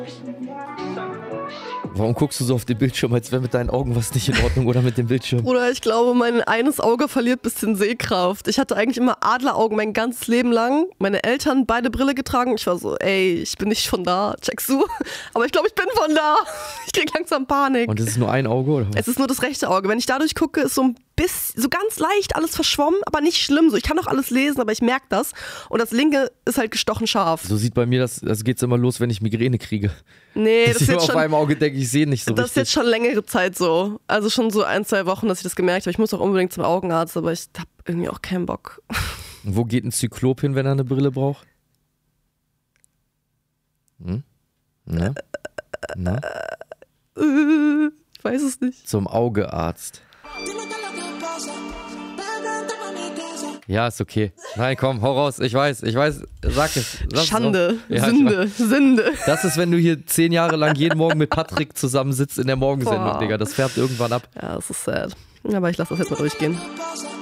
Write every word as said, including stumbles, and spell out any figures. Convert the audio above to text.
Warum guckst du so auf den Bildschirm, als wäre mit deinen Augen was nicht in Ordnung oder mit dem Bildschirm? Bruder, ich glaube, mein eines Auge verliert ein bisschen Sehkraft. Ich hatte eigentlich immer Adleraugen mein ganzes Leben lang. Meine Eltern beide Brille getragen. Ich war so, ey, ich bin nicht von da, checkst du? Aber ich glaube, ich bin von da. Ich krieg langsam Panik. Und es ist nur ein Auge, oder was? Es ist nur das rechte Auge. Wenn ich dadurch gucke, ist so ein bisschen, so ganz leicht alles verschwommen, aber nicht schlimm. So, ich kann auch alles lesen, aber ich merke das. Und das linke ist halt gestochen scharf. So sieht bei mir das, das geht's immer los, wenn ich Migräne kriege. Nee, Dass das ich ist immer jetzt auf schon... einem Auge denke, ich sehe nicht so Das richtig. ist jetzt schon längere Zeit so. Also schon so ein, zwei Wochen, dass ich das gemerkt habe. Ich muss auch unbedingt zum Augenarzt, aber ich habe irgendwie auch keinen Bock. Und wo geht ein Zyklop hin, wenn er eine Brille braucht? Hm? Na? Na? Ich weiß es nicht. Zum Augearzt. Ja, ist okay. Nein, komm, hau raus. Ich weiß, ich weiß. Sag es. Sag Schande, es ja, Sünde, Sünde. Das ist, wenn du hier zehn Jahre lang jeden Morgen mit Patrick zusammensitzt in der Morgensendung, Boah. Digga. Das färbt irgendwann ab. Ja, das ist sad. Aber ich lasse das jetzt mal durchgehen.